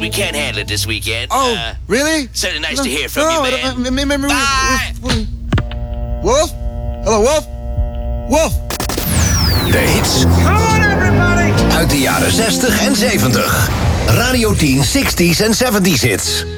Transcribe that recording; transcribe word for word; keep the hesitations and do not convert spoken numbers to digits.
We can't handle it this weekend. Oh, uh, really? Certainly nice no, to hear from no, you, man. No, no, Bye! Wolf? Hello, Wolf? Wolf? De hits. Come on, everybody! Uit de jaren zestig en zeventig. Radio tien, zestig's en zeventig's hits.